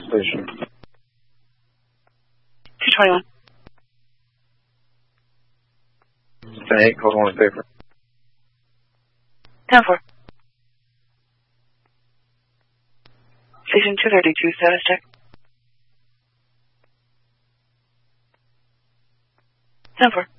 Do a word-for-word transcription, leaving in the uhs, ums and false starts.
station. two twenty-one. ten eight, code one paper. ten four. Station two thirty-two, status check. ten four.